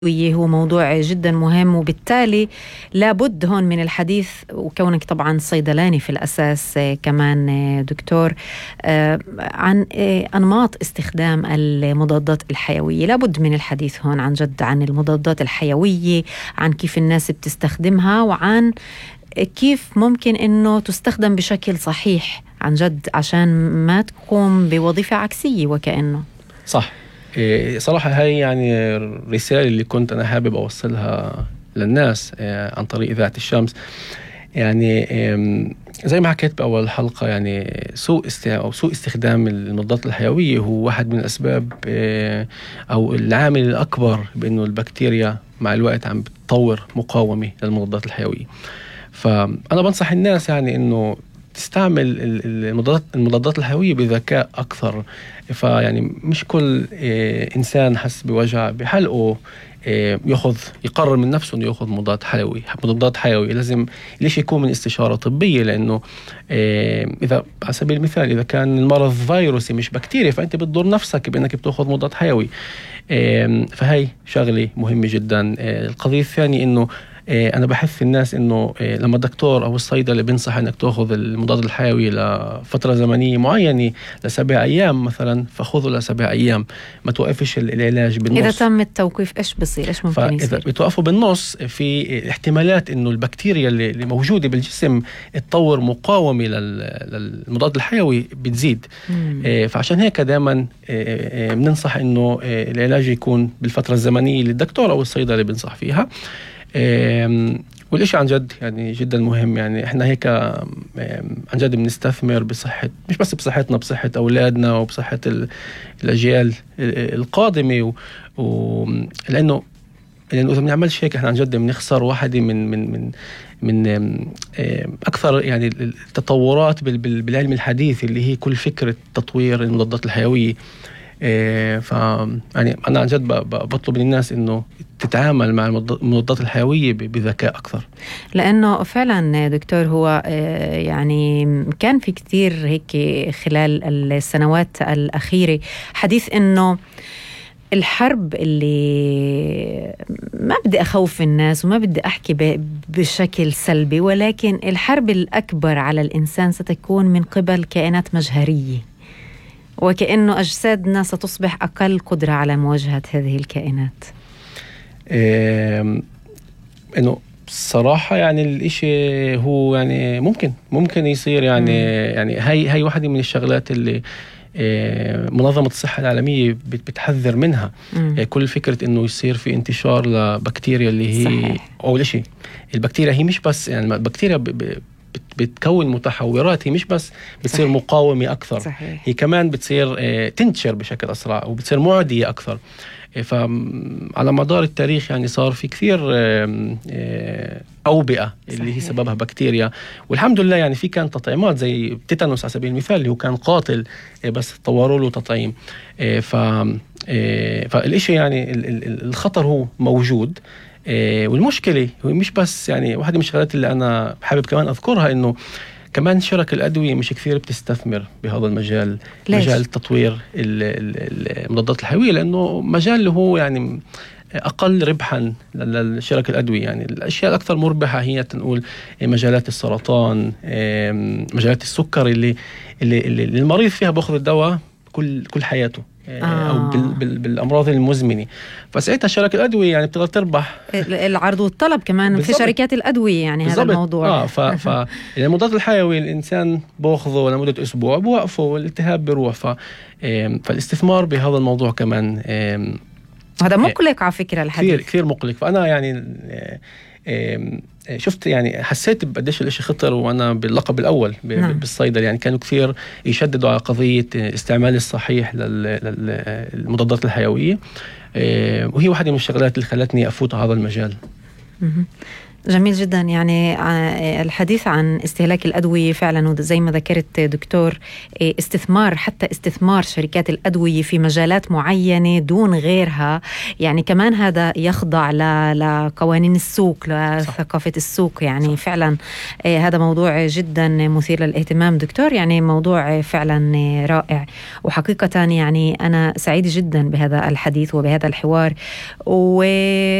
هو موضوع جدا مهم، وبالتالي لابد هون من الحديث، وكونك طبعا صيدلاني في الأساس كمان دكتور، عن أنماط استخدام المضادات الحيوية. لابد من الحديث هون عن جد عن المضادات الحيوية، عن كيف الناس بتستخدمها، وعن كيف ممكن إنه تستخدم بشكل صحيح عن جد عشان ما تقوم بوظيفة عكسية وكأنه. صح. صراحة هاي يعني الرسالة اللي كنت أنا حابب أوصلها للناس عن طريق إذاعة الشمس. يعني زي ما حكيت بأول حلقة، يعني سوء استخدام المضادات الحيوية هو واحد من الأسباب أو العامل الأكبر بأنه البكتيريا مع الوقت عم بتطور مقاومة للمضادات الحيوية. فأنا بنصح الناس يعني أنه تستعمل المضادات الحيوية بذكاء أكثر. فيعني مش كل إنسان حس بوجع بحلقه يقرر من نفسه أنه يأخذ مضاد حيوي. لازم ليش يكون من استشارة طبية، لأنه إذا على سبيل المثال إذا كان المرض فيروسي مش بكتيريا، فأنت بتضر نفسك بأنك بتأخذ مضاد حيوي. فهي شغلة مهمة جدا. القضية الثانية أنه أنا بحث الناس إنه لما الدكتور أو الصيدلي بينصح إنك تأخذ المضاد الحيوي لفترة زمنية معينة ل7 أيام مثلا، فخذه ل7 أيام، ما توقفش العلاج بالنص. إذا تم التوقيف إيش بصير؟ إيش ممكن يصير؟ إذا بتوقفوا بالنص، في احتمالات إنه البكتيريا اللي موجودة بالجسم تطور مقاومة للمضاد الحيوي بتزيد. فعشان هيك دائما بننصح إنه العلاج يكون بالفترة الزمنية اللي الدكتور أو الصيدلي بينصح فيها. والإشي عن جد يعني جدا مهم. يعني إحنا هيك عن جد بنستثمر بصحة، مش بس بصحتنا، بصحة أولادنا وبصحة الأجيال القادمة. لأنه إذا بنعملش هيك إحنا عن جد بنخسر واحدة من أكثر يعني التطورات بالعلم الحديث، اللي هي كل فكرة تطوير المضادات الحيوية. يعني أنا عن جد بطلب من الناس إنه تتعامل مع المضادات الحيوية بذكاء أكثر، لأنه فعلا دكتور هو يعني كان في كتير هيك خلال السنوات الأخيرة حديث إنه الحرب اللي ما بدي أخوف الناس وما بدي أحكي بشكل سلبي، ولكن الحرب الأكبر على الإنسان ستكون من قبل كائنات مجهرية، وكأنه أجسادنا ستصبح أقل قدرة على مواجهة هذه الكائنات. إنه صراحة يعني الإشي هو يعني ممكن يصير. يعني هاي واحدة من الشغلات اللي منظمة الصحة العالمية بتحذر منها. كل فكرة إنه يصير في انتشار لبكتيريا اللي هي صحيح. أول شيء البكتيريا هي مش بس يعني البكتيريا بتكون متحورات، هي مش بس بتصير صحيح. مقاومة أكثر صحيح. هي كمان بتصير تنتشر بشكل أسرع وبتصير معدية أكثر. فعلى مدار التاريخ يعني صار في كثير أوبئة اللي هي سببها بكتيريا، والحمد لله يعني في كان تطعيمات زي تيتانوس على سبيل المثال اللي هو كان قاتل، بس طوروا له تطعيم. فالإشي يعني الخطر هو موجود. والمشكلة هو مش بس يعني واحدة من الشغلات اللي أنا حابب كمان أذكرها، إنه كمان شركة الأدوية مش كثير بتستثمر بهذا المجال. ليش؟ مجال تطوير المضادات الحيوية، لأنه مجال اللي هو يعني أقل ربحا للشركة الأدوية. يعني الأشياء الأكثر مربحة هي تنقول مجالات السرطان، مجالات السكر اللي المريض فيها بأخذ الدواء كل حياته أو بالأمراض المزمنة. فساعتها شركة الأدوية يعني بتقدر تربح العرض والطلب كمان بالزبط. في شركات الأدوية يعني بالزبط. هذا الموضوع المضاد الحيوي الإنسان بأخذه لمدة أسبوع بوقفه والالتهاب بيروح. فالاستثمار بهذا الموضوع كمان هذا مقلق على فكرة الحديث، كثير مقلق. فأنا يعني شفت يعني حسيت بقديش الاشي خطر وانا باللقب الاول بالصيدله. يعني كانوا كثير يشددوا على قضيه استعمال الصحيح للمضادات الحيويه، وهي واحده من الشغلات اللي خلتني افوت على هذا المجال. جميل جدا. يعني الحديث عن استهلاك الأدوية فعلا، وزي ما ذكرت دكتور، استثمار، حتى استثمار شركات الأدوية في مجالات معينة دون غيرها، يعني كمان هذا يخضع لقوانين السوق، لثقافة السوق. يعني صح. فعلا هذا موضوع جدا مثير للاهتمام دكتور، يعني موضوع فعلا رائع. وحقيقة يعني أنا سعيدة جدا بهذا الحديث وبهذا الحوار.